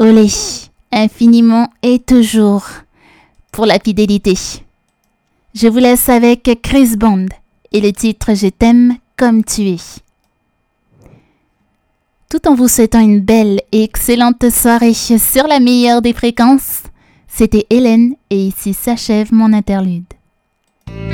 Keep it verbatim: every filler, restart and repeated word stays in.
Olé, infiniment et toujours, pour la fidélité. Je vous laisse avec Chris Bond et le titre « Je t'aime comme tu es ». Tout en vous souhaitant une belle et excellente soirée sur la meilleure des fréquences, c'était Hélène et ici s'achève mon interlude.